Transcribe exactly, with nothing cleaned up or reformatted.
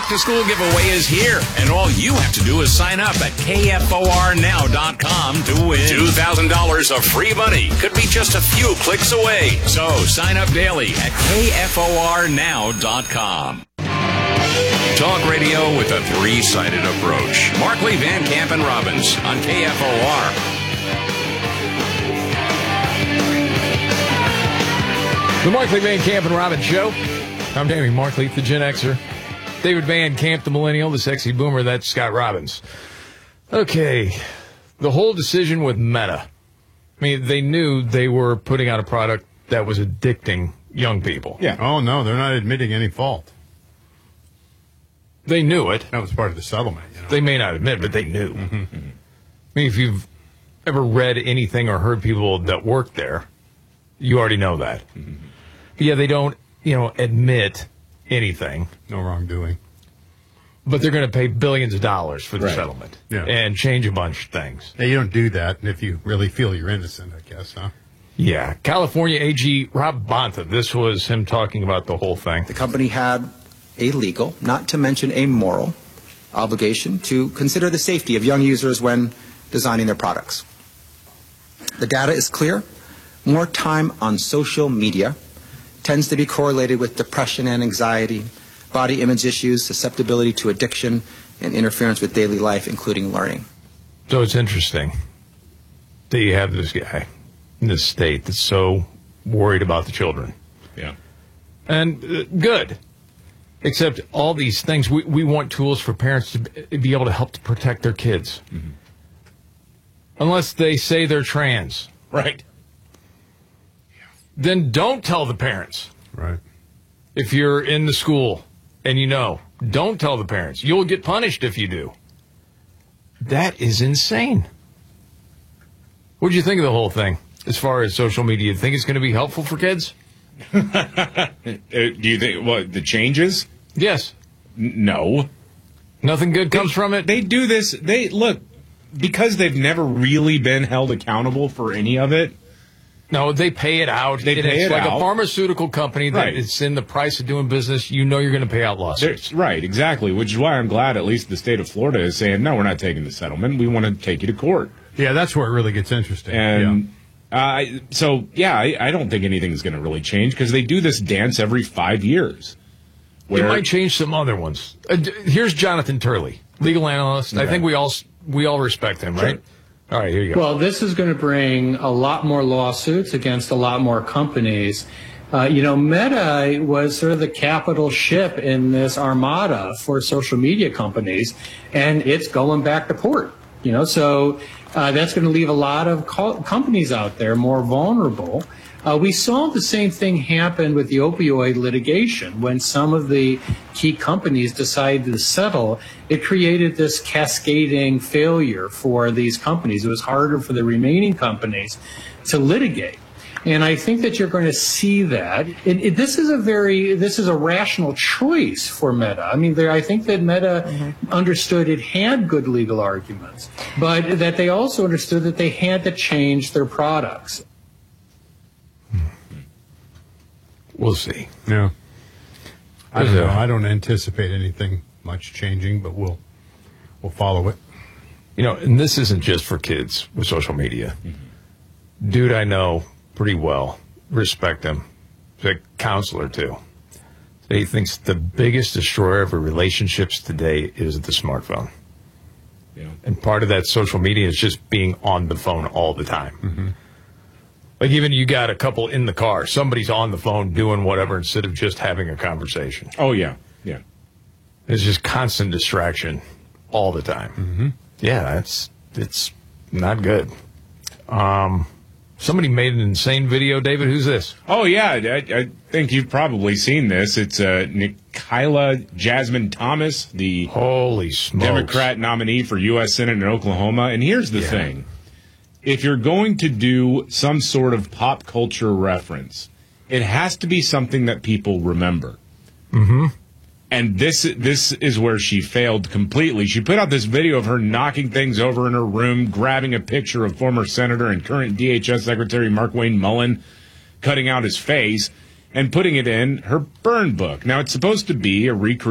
back-to-school giveaway is here, and all you have to do is sign up at K F O R now dot com to win. two thousand dollars of free money could be just a few clicks away. So sign up daily at K F O R now dot com. Talk radio with a three-sided approach. Markley, Van Camp, and Robbins on K F O R. The Markley, Van Camp, and Robbins Show. I'm Danny Markley, the Gen Xer. David Van Camp, the Millennial, the Sexy Boomer. That's Scott Robbins. Okay, the whole decision with Meta. I mean, they knew they were putting out a product that was addicting young people. Yeah. Oh, no, they're not admitting any fault. They knew it. That was part of the settlement. You know? They may not admit, but they knew. Mm-hmm. I mean, if you've ever read anything or heard people that work there, you already know that. Mm-hmm. Yeah, they don't, you know, admit anything. No wrongdoing. But they're going to pay billions of dollars for the Right. settlement Yeah. and change a bunch of things. Now, you don't do that if you really feel you're innocent, I guess, huh? Yeah. California A G Rob Bonta, this was him talking about the whole thing. The company had a legal, not to mention a moral, obligation to consider the safety of young users when designing their products. The data is clear. More time on social media tends to be correlated with depression and anxiety, body image issues, susceptibility to addiction, and interference with daily life, including learning. So it's interesting that you have this guy in this state that's so worried about the children. Yeah. And uh, good. Except all these things, we, we want tools for parents to be able to help to protect their kids. Mm-hmm. Unless they say they're trans. Right. Then don't tell the parents. Right. If you're in the school and you know, don't tell the parents. You'll get punished if you do. That is insane. What did you think of the whole thing as far as social media? Do you think it's going to be helpful for kids? Uh, do you think, what, the changes? Yes. N- no. Nothing good comes They- from it? They do this, they, look, because they've never really been held accountable for any of it. No, they pay it out. They And pay it's it like out. a pharmaceutical company that Right. it's in the price of doing business. You know you're going to pay out lawsuits. There's, right, exactly, which is why I'm glad at least the state of Florida is saying, no, we're not taking the settlement. We want to take you to court. Yeah, that's where it really gets interesting. And uh, so, yeah, I, I don't think anything's going to really change because they do this dance every five years. It might change some other ones. Uh, d- here's Jonathan Turley, legal analyst. I Okay. think we all we all respect him, right? All right, here you go. Well, this is going to bring a lot more lawsuits against a lot more companies. Uh, you know, Meta was sort of the capital ship in this armada for social media companies, and it's going back to port. You know, so uh, that's going to leave a lot of co- companies out there more vulnerable. Uh, we saw the same thing happen with the opioid litigation. When some of the key companies decided to settle, it created this cascading failure for these companies. It was harder for the remaining companies to litigate. And I think that you're going to see that. It, it, this is a very, this is a rational choice for Meta. I mean, there, I think that Meta mm-hmm. understood it had good legal arguments, but that they also understood that they had to change their products. We'll see. Yeah. I don't There's know. a- I don't anticipate anything much changing, but we'll we'll follow it. You know, and this isn't just for kids with social media. Mm-hmm. Dude I know pretty well, respect him. He's a counselor, too. He thinks the biggest destroyer of relationships today is the smartphone. Yeah. And part of that social media is just being on the phone all the time. Mm-hmm. Like even you got a couple in the car, somebody's on the phone doing whatever instead of just having a conversation. Oh, yeah, yeah. It's just constant distraction all the time. Mm-hmm. Yeah, that's it's not good. Um, somebody made an insane video. David, who's this? Oh, yeah, I, I think you've probably seen this. It's uh, Nikayla Jasmine Thomas, the Holy smokes. Democrat nominee for U S Senate in Oklahoma. And here's the Yeah. thing. If you're going to do some sort of pop culture reference, it has to be something that people remember. Mm-hmm. And this this is where she failed completely. She put out this video of her knocking things over in her room, grabbing a picture of former Senator and current D H S Secretary Markwayne Mullin, cutting out his face, and putting it in her burn book. Now, it's supposed to be a recreation